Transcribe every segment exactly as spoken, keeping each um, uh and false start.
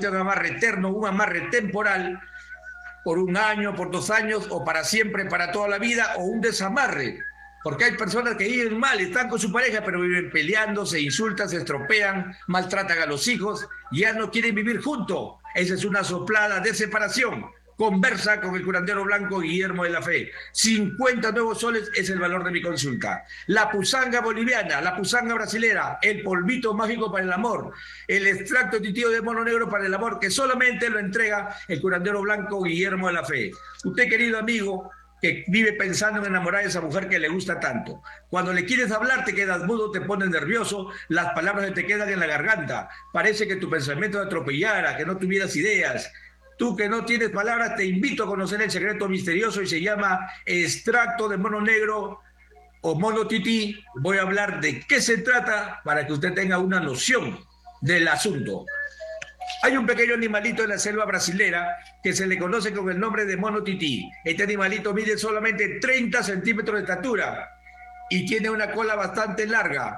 necesita un amarre eterno, un amarre temporal, por un año, por dos años, o para siempre, para toda la vida, o un desamarre. Porque hay personas que viven mal, están con su pareja, pero viven peleando, se insultan, se estropean, maltratan a los hijos, ya no quieren vivir juntos. Esa es una soplada de separación. Conversa con el curandero blanco Guillermo de la Fe. cincuenta nuevos soles es el valor de mi consulta. La pusanga boliviana, la pusanga brasilera, el polvito mágico para el amor, el extracto titio de mono negro para el amor, que solamente lo entrega el curandero blanco Guillermo de la Fe. Usted, querido amigo, que vive pensando en enamorar a esa mujer que le gusta tanto. Cuando le quieres hablar, te quedas mudo, te pones nervioso, las palabras se te quedan en la garganta. Parece que tu pensamiento te atropellara, que no tuvieras ideas. Tú que no tienes palabras, te invito a conocer el secreto misterioso y se llama extracto de mono negro o mono tití. Voy a hablar de qué se trata para que usted tenga una noción del asunto. Hay un pequeño animalito en la selva brasilera que se le conoce con el nombre de mono tití. Este animalito mide solamente treinta centímetros de estatura y tiene una cola bastante larga.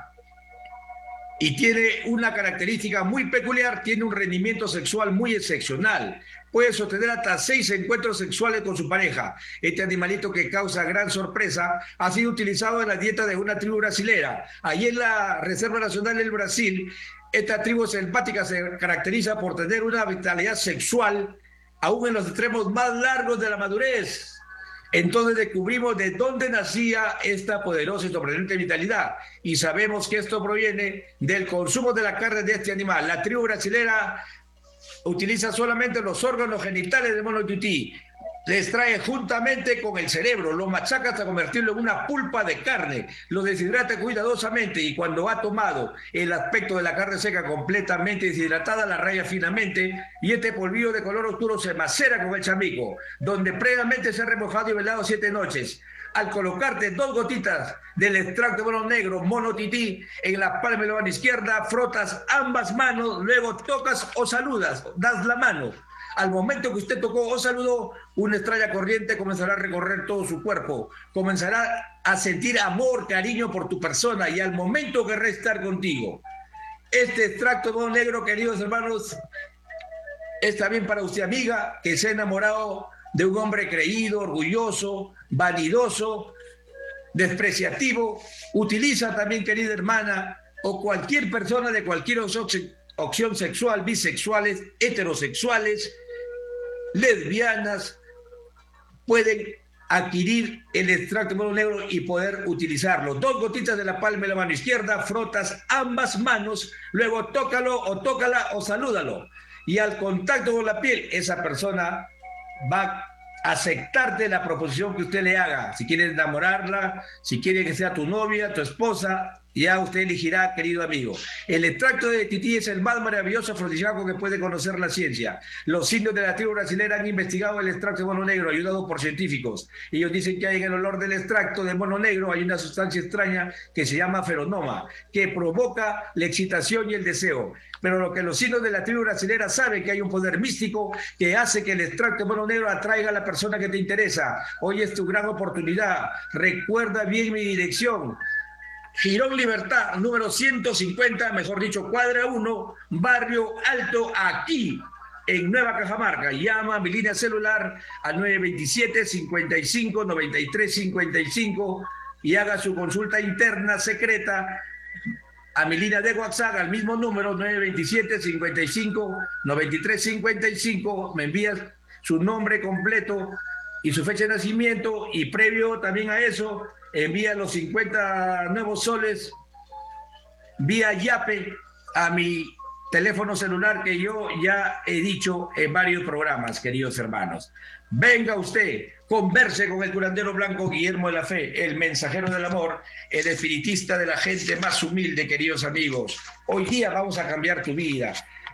Y tiene una característica muy peculiar, tiene un rendimiento sexual muy excepcional. Puede sostener hasta seis encuentros sexuales con su pareja. Este animalito, que causa gran sorpresa, ha sido utilizado en la dieta de una tribu brasilera. Allí en la Reserva Nacional del Brasil, esta tribu selvática se caracteriza por tener una vitalidad sexual aún en los extremos más largos de la madurez. Entonces descubrimos de dónde nacía esta poderosa y sorprendente vitalidad, y sabemos que esto proviene del consumo de la carne de este animal. La tribu brasilera utiliza solamente los órganos genitales del mono tití, les trae juntamente con el cerebro, lo machaca hasta convertirlo en una pulpa de carne, lo deshidrata cuidadosamente y cuando ha tomado el aspecto de la carne seca completamente deshidratada, la raya finamente y este polvillo de color oscuro se macera con el chamico, donde previamente se ha remojado y velado siete noches. Al colocarte dos gotitas del extracto de mono negro, mono tití, en la palma de la mano izquierda, frotas ambas manos, luego tocas o saludas, das la mano. Al momento que usted tocó o saludó, una extraña corriente comenzará a recorrer todo su cuerpo, comenzará a sentir amor, cariño por tu persona y al momento querrá estar contigo. Este extracto de mono negro, queridos hermanos, es también para usted, amiga, que se ha enamorado de un hombre creído, orgulloso, vanidoso, despreciativo. Utiliza también, querida hermana, o cualquier persona de cualquier opción sexual, bisexuales, heterosexuales, lesbianas, pueden adquirir el extracto de mono negro y poder utilizarlo. Dos gotitas de la palma de la mano izquierda, frotas ambas manos, luego tócalo o tócala o salúdalo. Y al contacto con la piel, esa persona va a aceptarte la proposición que usted le haga. Si quiere enamorarla, si quiere que sea tu novia, tu esposa, ya usted elegirá, querido amigo. El extracto de tití es el más maravilloso afrodisíaco que puede conocer la ciencia. Los indios de la tribu brasilera han investigado el extracto de mono negro, ayudados por científicos. Ellos dicen que hay en el olor del extracto de mono negro hay una sustancia extraña que se llama feronoma, que provoca la excitación y el deseo. Pero lo que los indios de la tribu brasilera saben, que hay un poder místico que hace que el extracto de mono negro atraiga a la persona que te interesa. Hoy es tu gran oportunidad. Recuerda bien mi dirección. Girón Libertad, número ciento cincuenta, mejor dicho, cuadra uno, Barrio Alto, aquí, en Nueva Cajamarca. Llama a mi línea celular al nueve veintisiete, cincuenta y cinco, noventa y tres, cincuenta y cinco y haga su consulta interna secreta a mi línea de WhatsApp, al mismo número, nueve veintisiete, cincuenta y cinco, noventa y tres, cincuenta y cinco. Me envías su nombre completo y su fecha de nacimiento, y previo también a eso, envía los cincuenta nuevos soles vía Yape a mi teléfono celular que yo ya he dicho en varios programas, queridos hermanos. Venga usted, converse con el curandero blanco Guillermo de la Fe, el mensajero del amor, el espiritista de la gente más humilde, queridos amigos. Hoy día vamos a cambiar tu vida.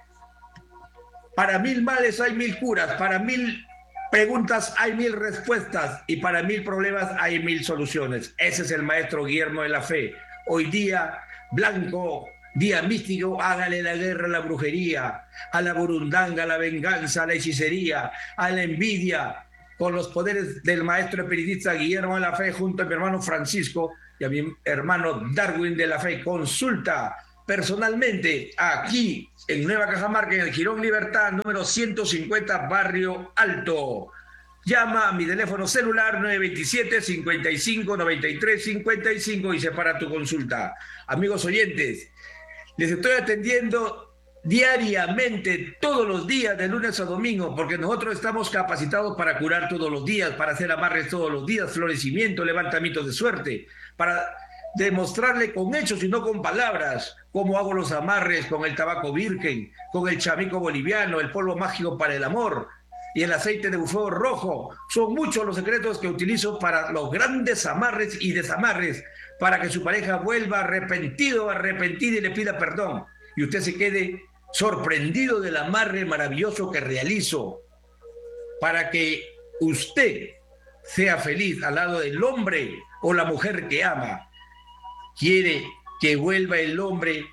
Para mil males hay mil curas, para mil preguntas hay mil respuestas y para mil problemas hay mil soluciones. Ese es el maestro Guillermo de la Fe. Hoy día, blanco, día místico, hágale la guerra a la brujería, a la burundanga, a la venganza, a la hechicería, a la envidia, con los poderes del maestro espiritista Guillermo de la Fe, junto a mi hermano Francisco y a mi hermano Darwin de la Fe. Consulta personalmente aquí en Nueva Cajamarca, en el Jirón Libertad, número ciento cincuenta, Barrio Alto. Llama a mi teléfono celular nueve dos siete, cinco cinco, nueve tres cinco cinco y separa tu consulta. Amigos oyentes, les estoy atendiendo diariamente, todos los días, de lunes a domingo, porque nosotros estamos capacitados para curar todos los días, para hacer amarres todos los días, florecimiento, levantamientos de suerte, para demostrarle con hechos y no con palabras cómo hago los amarres con el tabaco virgen, con el chamico boliviano, el polvo mágico para el amor y el aceite de bufeo rojo. Son muchos los secretos que utilizo para los grandes amarres y desamarres, para que su pareja vuelva arrepentido, arrepentida y le pida perdón. Y usted se quede sorprendido del amarre maravilloso que realizo, para que usted sea feliz al lado del hombre o la mujer que ama. Quiere que vuelva el hombre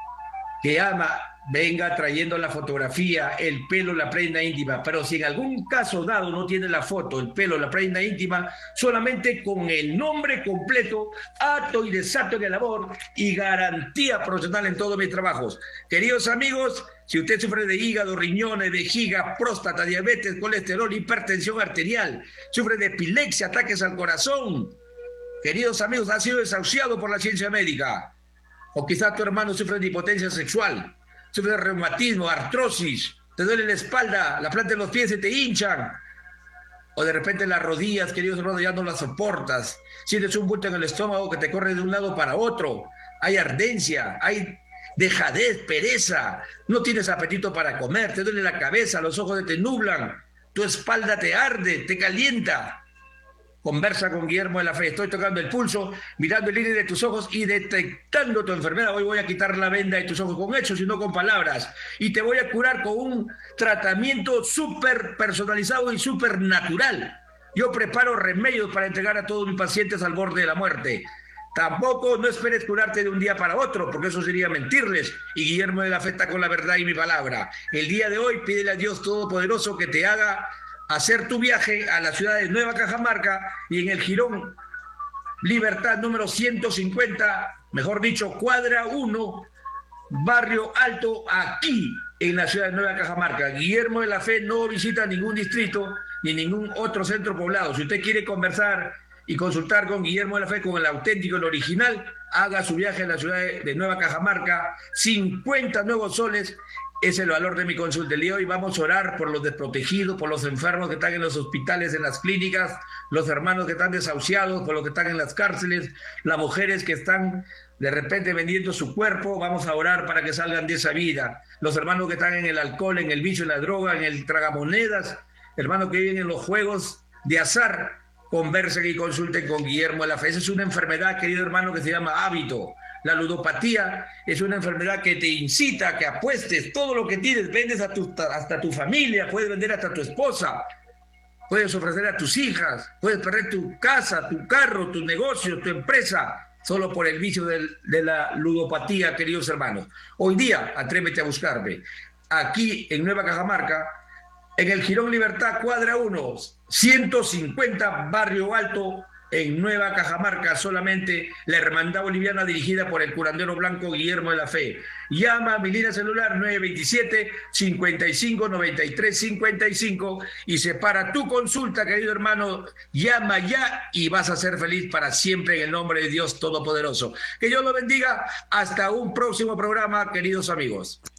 que ama, venga trayendo la fotografía, el pelo, la prenda íntima. Pero si en algún caso dado no tiene la foto, el pelo, la prenda íntima, solamente con el nombre completo, acto y desacto en el labor y garantía profesional en todos mis trabajos. Queridos amigos, si usted sufre de hígado, riñones, vejiga, próstata, diabetes, colesterol, hipertensión arterial, sufre de epilepsia, ataques al corazón, queridos amigos, ha sido desahuciado por la ciencia médica, o quizás tu hermano sufre de impotencia sexual, sufre de reumatismo, artrosis, te duele la espalda, la planta de los pies se te hinchan, o de repente las rodillas, queridos hermanos, ya no las soportas, sientes un bulto en el estómago que te corre de un lado para otro, hay ardencia, hay dejadez, pereza, no tienes apetito para comer, te duele la cabeza, los ojos te nublan, tu espalda te arde, te calienta. Conversa con Guillermo de la Fe. Estoy tocando el pulso, mirando el iris de tus ojos y detectando tu enfermedad. Hoy voy a quitar la venda de tus ojos con hechos y no con palabras. Y te voy a curar con un tratamiento súper personalizado y súper natural. Yo preparo remedios para entregar a todos mis pacientes al borde de la muerte. Tampoco no esperes curarte de un día para otro, porque eso sería mentirles. Y Guillermo de la Fe está con la verdad y mi palabra. El día de hoy pídele a Dios Todopoderoso que te haga hacer tu viaje a la ciudad de Nueva Cajamarca y en el Jirón Libertad número ciento cincuenta, mejor dicho, cuadra uno, Barrio Alto, aquí en la ciudad de Nueva Cajamarca. Guillermo de la Fe no visita ningún distrito ni ningún otro centro poblado. Si usted quiere conversar y consultar con Guillermo de la Fe, con el auténtico, el original, haga su viaje a la ciudad de Nueva Cajamarca. cincuenta nuevos soles es el valor de mi consulta. El día de hoy vamos a orar por los desprotegidos, por los enfermos que están en los hospitales, en las clínicas, los hermanos que están desahuciados, por los que están en las cárceles, las mujeres que están de repente vendiendo su cuerpo. Vamos a orar para que salgan de esa vida. Los hermanos que están en el alcohol, en el vicio, en la droga, en el tragamonedas, hermanos que viven en los juegos de azar, conversen y consulten con Guillermo de la Fe. Esa es una enfermedad, querido hermano, que se llama hábito. La ludopatía es una enfermedad que te incita a que apuestes todo lo que tienes, vendes a tu, hasta tu familia, puedes vender hasta tu esposa, puedes ofrecer a tus hijas, puedes perder tu casa, tu carro, tu negocio, tu empresa, solo por el vicio del, de la ludopatía, queridos hermanos. Hoy día, atrévete a buscarme. Aquí en Nueva Cajamarca, en el Jirón Libertad, cuadra uno, ciento cincuenta, Barrio Alto, en Nueva Cajamarca, solamente la Hermandad Boliviana dirigida por el curandero blanco Guillermo de la Fe. Llama a mi línea celular nueve dos siete, cinco cinco, nueve tres cinco cinco y separa tu consulta, querido hermano. Llama ya y vas a ser feliz para siempre en el nombre de Dios Todopoderoso. Que Dios lo bendiga. Hasta un próximo programa, queridos amigos.